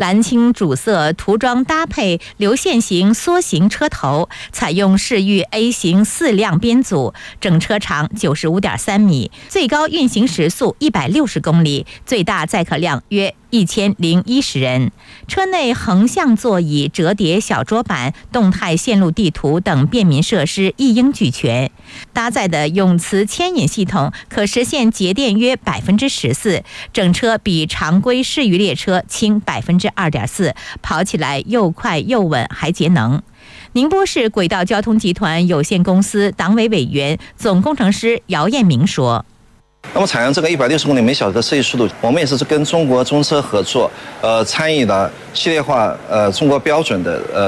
蓝青主色涂装搭配流线型梭形车头，采用世域 A 型4辆编组，整车长95.3米，最高运行时速160公里，最大载客量约1010人。车内横向座椅、折叠小桌板、动态线路地图等便民设施一应俱全。搭载的永磁牵引系统可实现节电约14%，整车比常规市域列车轻2.4%，跑起来又快又稳，还节能。宁波市轨道交通集团有限公司党委委员、总工程师姚彦明说。 那么采用这个160公里每小时的设计速度，我们也是跟中国中车合作，参与了系列化中国标准的